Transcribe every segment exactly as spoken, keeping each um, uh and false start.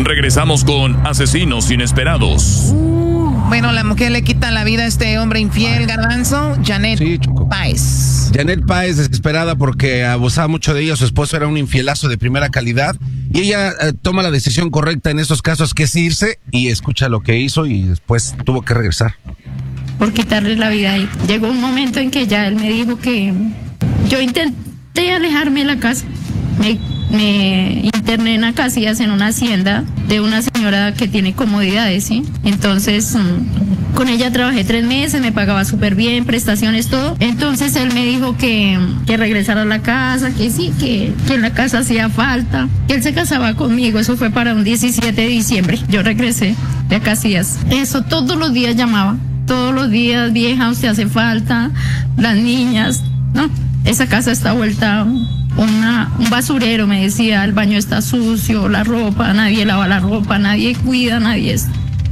Regresamos con Asesinos Inesperados. Bueno, la mujer le quita la vida a este hombre infiel, Garbanzo. Janet sí, Páez. Janet Páez, desesperada porque abusaba mucho de ella. Su esposo era un infielazo de primera calidad. Y ella eh, toma la decisión correcta en estos casos, que es irse, y escucha lo que hizo y después tuvo que regresar. Por quitarle la vida a él. Llegó un momento en que ya él me dijo que yo intenté alejarme de la casa. Me, me interné en Acacias, en una hacienda de una señora que tiene comodidades, ¿sí? Entonces, um, con ella trabajé tres meses, me pagaba súper bien, prestaciones, todo. Entonces él me dijo que, que regresara a la casa, que sí, que, que en la casa hacía falta, que él se casaba conmigo. Eso fue para un diecisiete de diciembre. Yo regresé de Acacias. Eso todos los días llamaba. Todos los días, vieja, usted hace falta, las niñas, no, esa casa está vuelta una, un basurero, me decía, el baño está sucio, la ropa, nadie lava la ropa, nadie cuida, nadie es.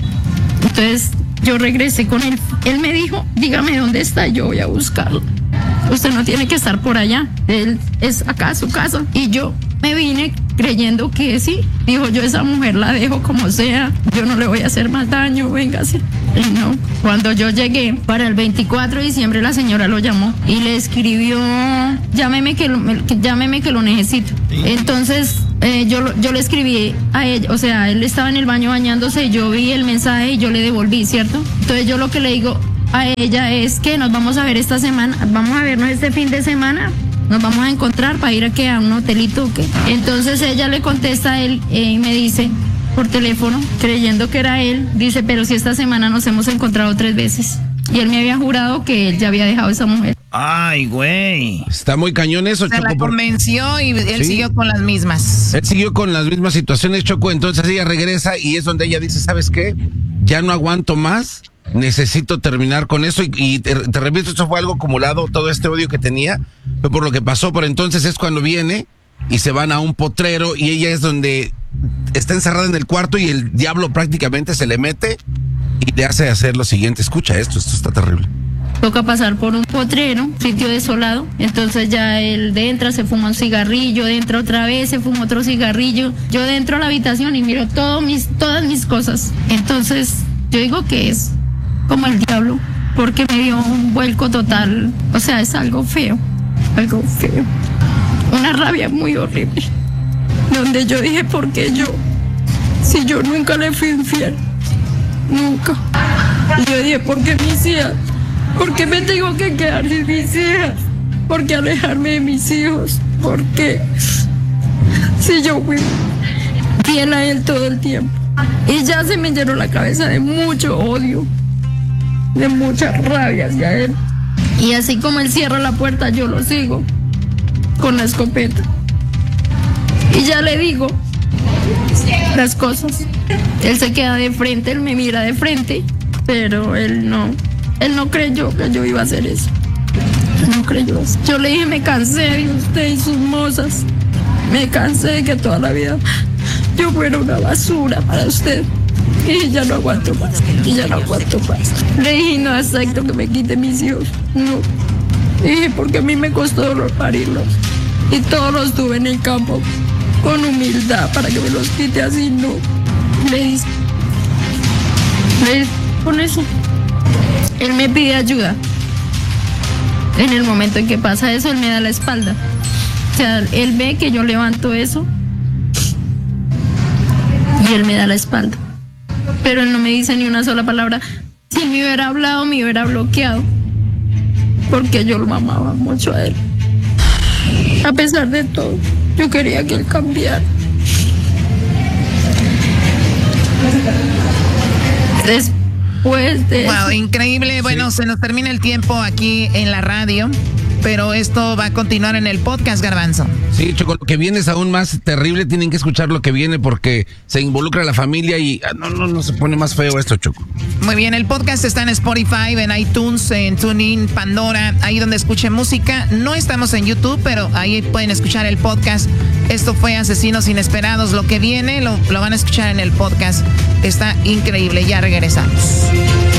Entonces yo regresé con él, él me dijo, dígame dónde está, yo voy a buscarlo. Usted no tiene que estar por allá, él es acá su casa. Y yo me vine creyendo que sí. Dijo, yo esa mujer la dejo como sea, yo no le voy a hacer más daño, véngase. Y no, cuando yo llegué para el veinticuatro de diciembre, la señora lo llamó y le escribió, llámeme que lo, que, llámeme que lo necesito. Entonces eh, yo, yo le escribí a ella, o sea, él estaba en el baño bañándose, yo vi el mensaje y yo le devolví, ¿cierto? Entonces yo lo que le digo a ella es que nos vamos a ver esta semana, vamos a vernos este fin de semana, nos vamos a encontrar para ir a, ¿qué? A un hotelito o qué. Entonces ella le contesta a él eh, y me dice por teléfono, creyendo que era él, dice, pero si esta semana nos hemos encontrado tres veces. Y él me había jurado que él ya había dejado a esa mujer. Ay, güey. Está muy cañón eso, Se Choco. la convenció y él ¿Sí? siguió con las mismas. Él siguió con las mismas situaciones, Choco. Entonces ella regresa y es donde ella dice, ¿sabes qué? Ya no aguanto más. Necesito terminar con eso y, y te, te repito, esto fue algo acumulado, todo este odio que tenía, fue por lo que pasó. Por entonces es cuando viene y se van a un potrero y ella es donde está encerrada en el cuarto y el diablo prácticamente se le mete y le hace hacer lo siguiente. Escucha esto, esto está terrible. Toca pasar por un potrero, sitio desolado. Entonces ya él de entra, se fuma un cigarrillo, de entra otra vez, se fuma otro cigarrillo. Yo dentro a la habitación y miro todo mis, todas mis cosas. Entonces yo digo que es como el diablo, porque me dio un vuelco total. O sea, es algo feo, algo feo. Una rabia muy horrible. Donde yo dije, ¿por qué yo? Si yo nunca le fui infiel. Nunca. Y yo dije, ¿por qué mis hijas? ¿Por qué me tengo que quedar sin mis hijas? ¿Por qué alejarme de mis hijos? ¿Por qué? Si yo fui fiel a él todo el tiempo. Y ya se me llenó la cabeza de mucho odio, de mucha rabia hacia él. Y así como él cierra la puerta, yo lo sigo con la escopeta. Y ya le digo las cosas. Él se queda de frente, él me mira de frente, pero él no, él no creyó que yo iba a hacer eso. No creyó eso. Yo le dije, me cansé de usted y sus mozas. Me cansé de que toda la vida yo fuera una basura para usted. Y ya no aguanto más, y ya no aguanto más. Le dije, no acepto que me quite mis hijos. No. Dije, porque a mí me costó dolor parirlos. Y todos los tuve en el campo, con humildad, para que me los quite así, no. Le dije, le dije, con eso. Él me pide ayuda. En el momento en que pasa eso, él me da la espalda. O sea, él ve que yo levanto eso y él me da la espalda. Pero él no me dice ni una sola palabra. Si me hubiera hablado, me hubiera bloqueado. Porque yo lo amaba mucho a él. A pesar de todo, yo quería que él cambiara. Después de... Wow, increíble. Bueno, sí. Se nos termina el tiempo aquí en la radio, pero esto va a continuar en el podcast, Garbanzo. Sí, Choco, lo que viene es aún más terrible. Tienen que escuchar lo que viene porque se involucra la familia y no, no, no se pone más feo esto, Choco. Muy bien, el podcast está en Spotify, en iTunes, en TuneIn, Pandora, ahí donde escuchen música. No estamos en YouTube, pero ahí pueden escuchar el podcast. Esto fue Asesinos Inesperados. Lo que viene lo, lo van a escuchar en el podcast. Está increíble. Ya regresamos.